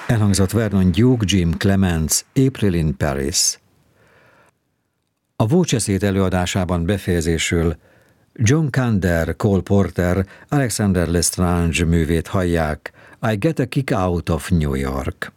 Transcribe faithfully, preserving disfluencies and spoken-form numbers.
Elhangzott Vernon Duke, Jim Clements, April in Paris. A Vócseszét előadásában befejezésül John Kander, Cole Porter, Alexander Lestrange művét hallják, I Get a Kick Out of New York.